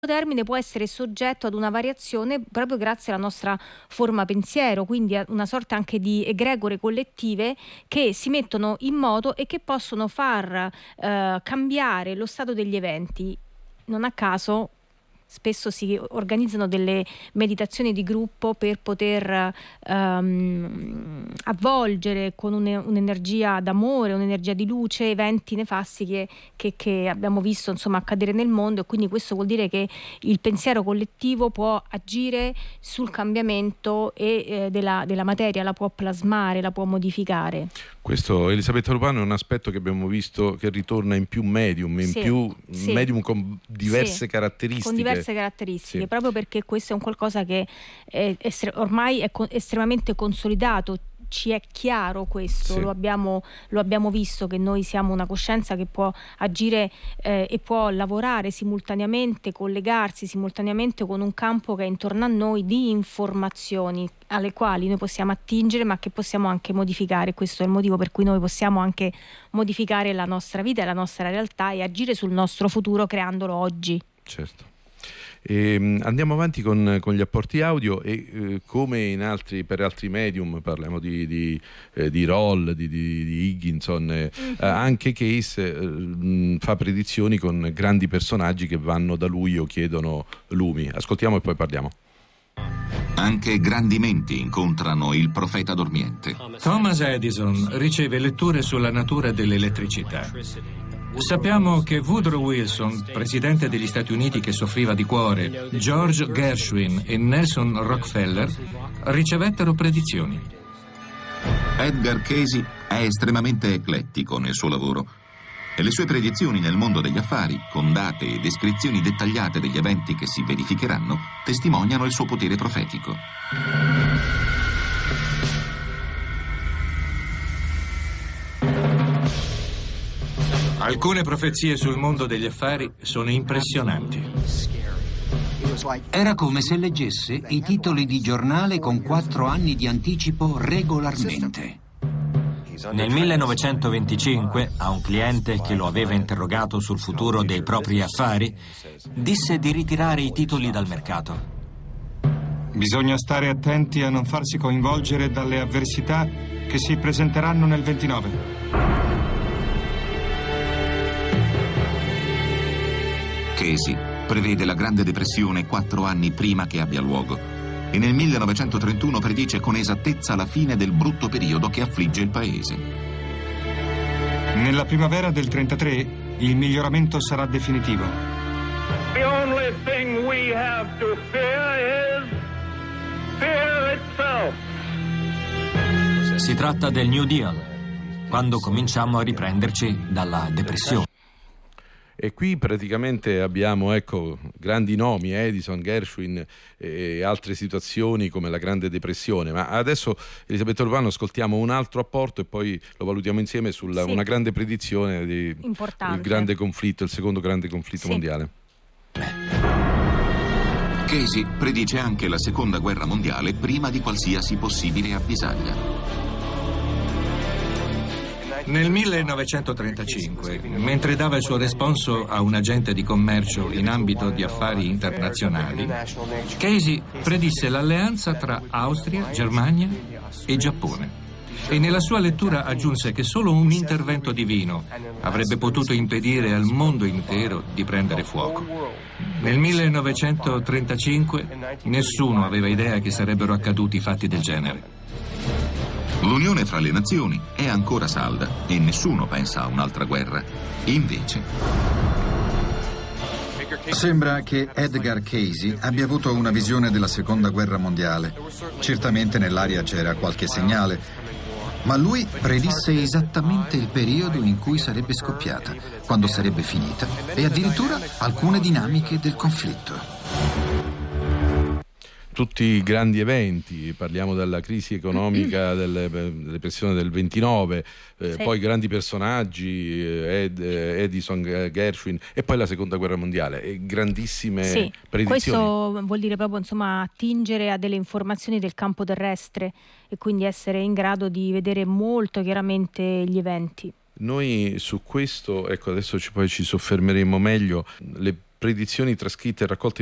termine può essere soggetto ad una variazione proprio grazie alla nostra forma pensiero, quindi a una sorta anche di egregore collettive che si mettono in moto e che possono far cambiare lo stato degli eventi. Non a caso spesso si organizzano delle meditazioni di gruppo per poter avvolgere con un'energia d'amore, un'energia di luce, eventi nefasti che abbiamo visto insomma accadere nel mondo, e quindi questo vuol dire che il pensiero collettivo può agire sul cambiamento della materia, la può plasmare, la può modificare. Questo, Elisabetta Lupano, è un aspetto che abbiamo visto che ritorna in più medium, medium con diverse caratteristiche. Proprio perché questo è un qualcosa che ormai è estremamente consolidato. Ci è chiaro questo, lo abbiamo visto, che noi siamo una coscienza che può agire e può lavorare simultaneamente, collegarsi simultaneamente con un campo che è intorno a noi di informazioni alle quali noi possiamo attingere, ma che possiamo anche modificare. Questo è il motivo per cui noi possiamo anche modificare la nostra vita e la nostra realtà e agire sul nostro futuro creandolo oggi. Certo. Andiamo avanti con gli apporti audio e come per altri medium, parliamo di Roll, di Higginson, anche Case fa predizioni con grandi personaggi che vanno da lui o chiedono lumi. Ascoltiamo e poi parliamo. Anche grandi menti incontrano il profeta dormiente. Thomas Edison riceve letture sulla natura dell'elettricità. Sappiamo che Woodrow Wilson, presidente degli Stati Uniti che soffriva di cuore, George Gershwin e Nelson Rockefeller ricevettero predizioni. Edgar Cayce è estremamente eclettico nel suo lavoro e le sue predizioni nel mondo degli affari, con date e descrizioni dettagliate degli eventi che si verificheranno, testimoniano il suo potere profetico. Alcune profezie sul mondo degli affari sono impressionanti. Era come se leggesse i titoli di giornale con 4 anni di anticipo regolarmente. Nel 1925, a un cliente che lo aveva interrogato sul futuro dei propri affari, disse di ritirare i titoli dal mercato. Bisogna stare attenti a non farsi coinvolgere dalle avversità che si presenteranno nel 29. Cayce prevede la Grande Depressione 4 anni prima che abbia luogo e nel 1931 predice con esattezza la fine del brutto periodo che affligge il paese. Nella primavera del 33 il miglioramento sarà definitivo. The only thing we have to fear is fear itself. Si tratta del New Deal, quando cominciamo a riprenderci dalla depressione. E qui praticamente abbiamo grandi nomi, Edison, Gershwin e altre situazioni come la Grande Depressione. Ma adesso, Elisabetta Lupano, ascoltiamo un altro apporto e poi lo valutiamo insieme sulla una grande predizione del grande conflitto, il secondo grande conflitto mondiale. Cayce predice anche la seconda guerra mondiale prima di qualsiasi possibile avvisaglia. Nel 1935, mentre dava il suo responso a un agente di commercio in ambito di affari internazionali, Cayce predisse l'alleanza tra Austria, Germania e Giappone. E nella sua lettura aggiunse che solo un intervento divino avrebbe potuto impedire al mondo intero di prendere fuoco. Nel 1935 nessuno aveva idea che sarebbero accaduti fatti del genere. L'unione fra le nazioni è ancora salda e nessuno pensa a un'altra guerra. Invece, sembra che Edgar Cayce abbia avuto una visione della seconda guerra mondiale. Certamente nell'aria c'era qualche segnale, ma lui predisse esattamente il periodo in cui sarebbe scoppiata, quando sarebbe finita e addirittura alcune dinamiche del conflitto. Tutti i grandi eventi, parliamo della crisi economica, della depressione del 29, poi grandi personaggi, Edison, Gershwin e poi la seconda guerra mondiale, grandissime predizioni. Questo vuol dire proprio attingere a delle informazioni del campo terrestre e quindi essere in grado di vedere molto chiaramente gli eventi. Noi su questo, adesso poi ci soffermeremo meglio, le predizioni trascritte e raccolte